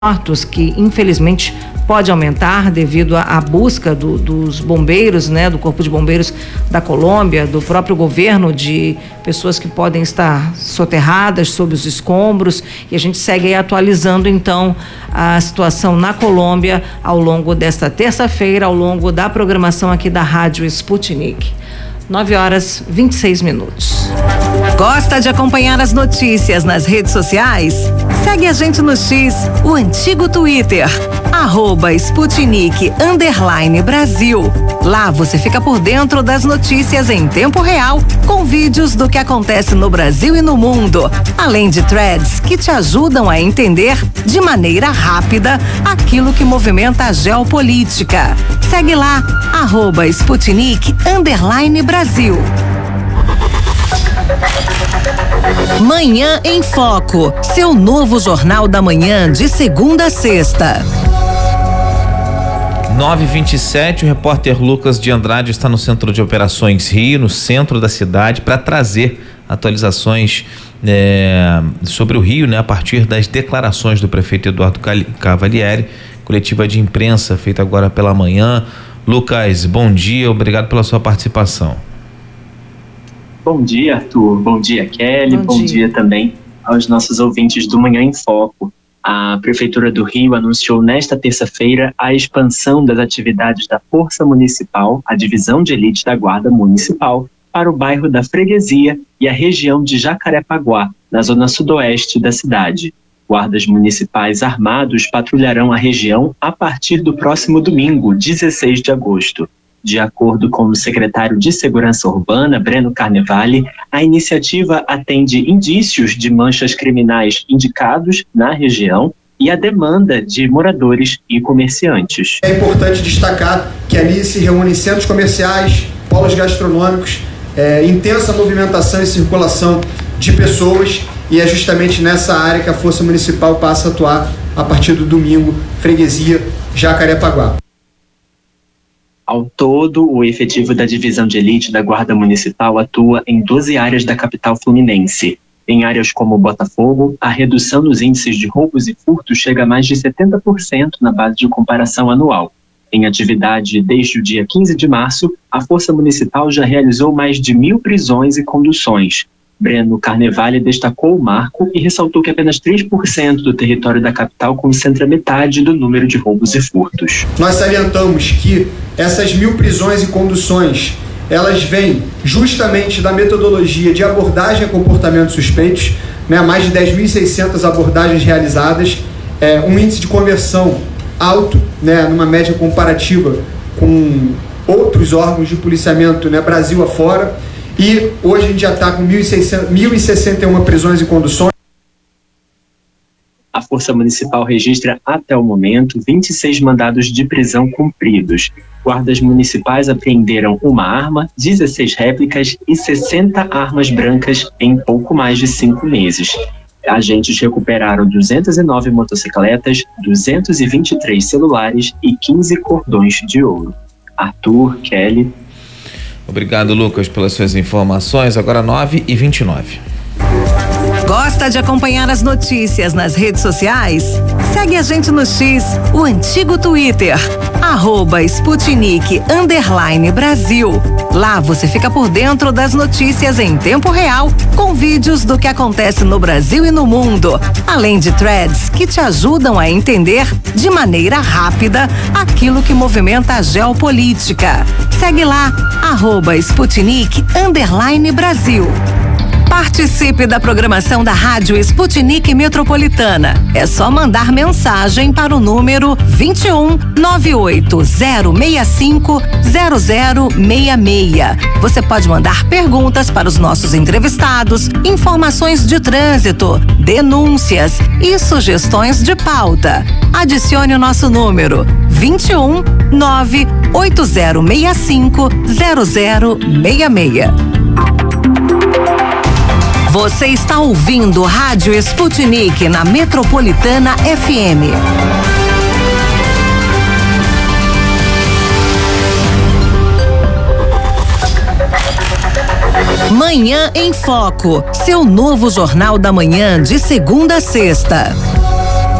mortos, que infelizmente pode aumentar devido à busca dos bombeiros, né, do Corpo de Bombeiros da Colômbia, do próprio governo, de pessoas que podem estar soterradas sob os escombros, e a gente segue aí atualizando então a situação na Colômbia ao longo desta terça-feira, ao longo da programação aqui da Rádio Sputnik. 9h26. Gosta de acompanhar as notícias nas redes sociais? Segue a gente no X, o antigo Twitter, @Sputnik_Brasil. Lá você fica por dentro das notícias em tempo real, com vídeos do que acontece no Brasil e no mundo, além de threads que te ajudam a entender de maneira rápida aquilo que movimenta a geopolítica. Segue lá, @Sputnik_Brasil. Manhã em Foco, seu novo jornal da manhã de segunda a sexta. 9h27, o repórter Lucas de Andrade está no Centro de Operações Rio, no centro da cidade, para trazer atualizações sobre o Rio, né, a partir das declarações do prefeito Eduardo Cavalieri, coletiva de imprensa feita agora pela manhã. Lucas, bom dia, obrigado pela sua participação. Bom dia, Arthur. Bom dia, Kelly. Bom dia também aos nossos ouvintes do Manhã em Foco. A Prefeitura do Rio anunciou nesta terça-feira a expansão das atividades da Força Municipal, a Divisão de Elite da Guarda Municipal, para o bairro da Freguesia e a região de Jacarepaguá, na zona sudoeste da cidade. Guardas municipais armados patrulharão a região a partir do próximo domingo, 16 de agosto. De acordo com o secretário de Segurança Urbana, Breno Carnevale, a iniciativa atende indícios de manchas criminais indicados na região e a demanda de moradores e comerciantes. É importante destacar que ali se reúnem centros comerciais, polos gastronômicos, intensa movimentação e circulação de pessoas, e é justamente nessa área que a Força Municipal passa a atuar a partir do domingo, Freguesia, Jacarepaguá. Ao todo, o efetivo da Divisão de Elite da Guarda Municipal atua em 12 áreas da capital fluminense. Em áreas como Botafogo, a redução nos índices de roubos e furtos chega a mais de 70% na base de comparação anual. Em atividade desde o dia 15 de março, a Força Municipal já realizou mais de 1.000 prisões e conduções. Breno Carnevale destacou o marco e ressaltou que apenas 3% do território da capital concentra metade do número de roubos e furtos. Nós salientamos que essas 1.000 prisões e conduções, elas vêm justamente da metodologia de abordagem a comportamentos suspeitos, né? Mais de 10.600 abordagens realizadas, um índice de conversão alto, né? Numa média comparativa com outros órgãos de policiamento, né? Brasil afora. E hoje a gente já está com 1.061 prisões e conduções. A Força Municipal registra até o momento 26 mandados de prisão cumpridos. Guardas municipais apreenderam uma arma, 16 réplicas e 60 armas brancas em pouco mais de 5 meses. Agentes recuperaram 209 motocicletas, 223 celulares e 15 cordões de ouro. Arthur, Kelly. Obrigado, Lucas, pelas suas informações. Agora 9h29. Gosta de acompanhar as notícias nas redes sociais? Segue a gente no X, o antigo Twitter, @Sputnik_Brasil. Lá você fica por dentro das notícias em tempo real, com vídeos do que acontece no Brasil e no mundo, além de threads que te ajudam a entender de maneira rápida aquilo que movimenta a geopolítica. Segue lá, @Sputnik_Brasil. Participe da programação da Rádio Sputnik Metropolitana. É só mandar mensagem para o número 21 98065 0066. Você pode mandar perguntas para os nossos entrevistados, informações de trânsito, denúncias e sugestões de pauta. Adicione o nosso número 21 98065 0066. Você está ouvindo Rádio Sputnik na Metropolitana FM. Manhã em Foco, seu novo jornal da manhã de segunda a sexta.